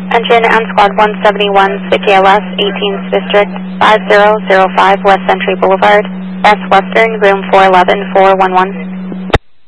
Engine on Squad 171, CKLS, 18th District, 5005 West Century Boulevard, Westwestern, room 411, 411.